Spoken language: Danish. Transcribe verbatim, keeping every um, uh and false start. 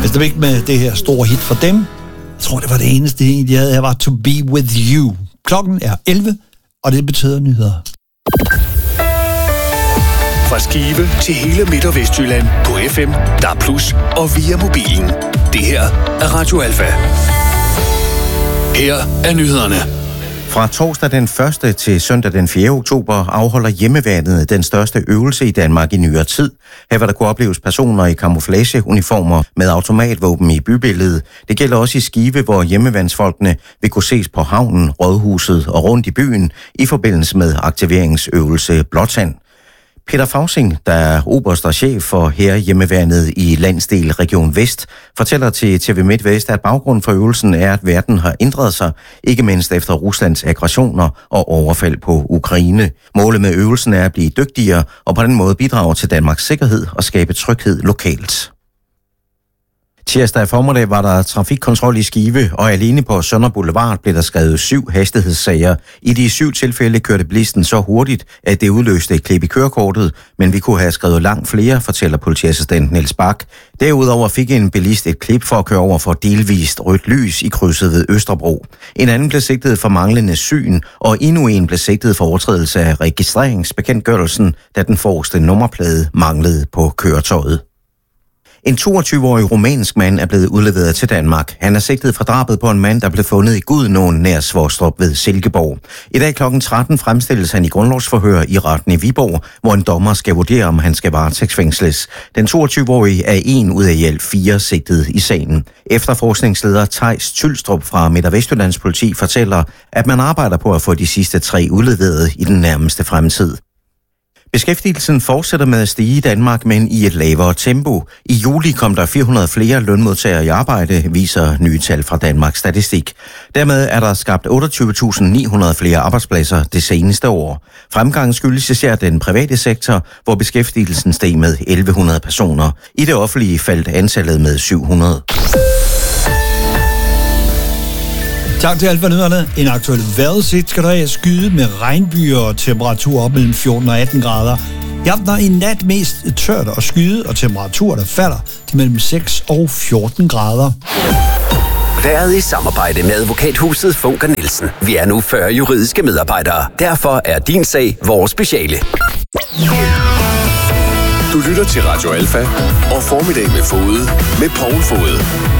Altså, det var ikke med det her store hit for dem. Jeg tror, det var det eneste, de egentlig havde. Jeg var To Be With You. Klokken er elleve, og det betyder nyheder. Fra Skive til hele Midt- og Vestjylland på F M, D A B plus, og via mobilen. Det her er Radio Alfa. Her er nyhederne. Fra torsdag den første til søndag den fjerde oktober afholder Hjemmeværnet den største øvelse i Danmark i nyere tid. Her vil der kunne opleves personer i camouflageuniformer med automatvåben i bybilledet. Det gælder også i Skive, hvor hjemmeværnsfolkene vil kunne ses på havnen, rådhuset og rundt i byen i forbindelse med aktiveringsøvelse Blåtand. Peter Fausing, der er oberst og chef for Hærhjemmeværnet i landsdel Region Vest, fortæller til T V MidtVest, at baggrunden for øvelsen er, at verden har ændret sig, ikke mindst efter Ruslands aggressioner og overfald på Ukraine. Målet med øvelsen er at blive dygtigere og på den måde bidrage til Danmarks sikkerhed og skabe tryghed lokalt. Tirsdag formiddag var der trafikkontrol i Skive, og alene på Sønder Boulevard blev der skrevet syv hastighedssager. I de syv tilfælde kørte bilisten så hurtigt, at det udløste et klip i kørekortet, men vi kunne have skrevet langt flere, fortæller politiassistent Niels Bak. Derudover fik en bilist et klip for at køre over for delvist rødt lys i krydset ved Østerbro. En anden blev sigtet for manglende syn, og endnu en blev sigtet for overtrædelse af registreringsbekendtgørelsen, da den forreste nummerplade manglede på køretøjet. En toogtyve-årig rumænsk mand er blevet udleveret til Danmark. Han er sigtet for drabet på en mand, der blev fundet i Gudenåen nær Svostrup ved Silkeborg. I dag klokken tretten fremstilles han i grundlovsforhør i retten i Viborg, hvor en dommer skal vurdere, om han skal varetægtsfængsles. Den toogtyve-årige er en ud af i alt fire sigtet i sagen. Efterforskningsleder Theis Tylstrup fra Midt- og Vestjyllands politi fortæller, at man arbejder på at få de sidste tre udleveret i den nærmeste fremtid. Beskæftigelsen fortsætter med at stige i Danmark, men i et lavere tempo. I juli kom der fire hundrede flere lønmodtagere i arbejde, viser nye tal fra Danmarks Statistik. Dermed er der skabt otteogtyve tusind ni hundrede flere arbejdspladser det seneste år. Fremgangen skyldes især den private sektor, hvor beskæftigelsen steg med elleve hundrede personer. I det offentlige faldt antallet med syv hundrede. Tak til Alfa-nyhederne. En aktuel vejrudsigt skal der have skyde med regnbyer og temperatur op mellem fjorten og atten grader. I aften er i nat mest tørt og skyde, og temperaturer der falder til mellem seks og fjorten grader. Været i samarbejde med advokathuset Funker Nielsen. Vi er nu fyrre juridiske medarbejdere. Derfor er din sag vores speciale. Du lytter til Radio Alfa og Formiddag med Fode med Poul Fode.